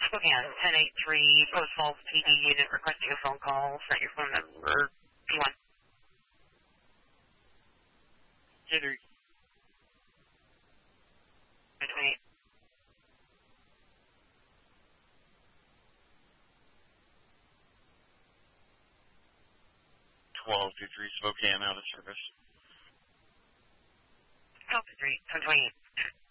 Spokane, 1083, Post Falls PD unit requesting a phone call. Set your phone number, P1. Henry. 28. 1223 Spokane out of service. Delta 3, 1028.